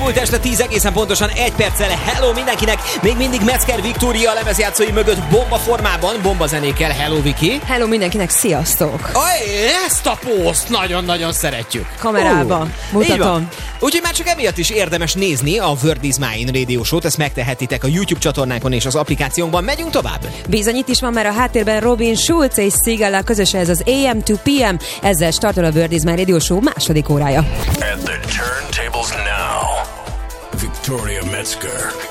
Múlt este 10 egészen pontosan 1 perccel. Hello mindenkinek! Még mindig Metzger Viktória a lemezjátszói mögött bomba formában, bombazenékkel. Hello Viki! Hello mindenkinek, sziasztok! Ezt a poszt nagyon-nagyon szeretjük. Kamerába mutatom. Úgyhogy már csak emiatt is érdemes nézni a Word is Mine Radio Show-t, ezt megtehetitek a YouTube csatornánkon és az applikációnkban. Megyünk tovább? Bizony, itt is van már a háttérben Robin Schulz és Sigala közösen, ez az AM to PM. Ezzel startol a Word is Mine Radio Show második órája. At the turntables now, Victoria Metzger.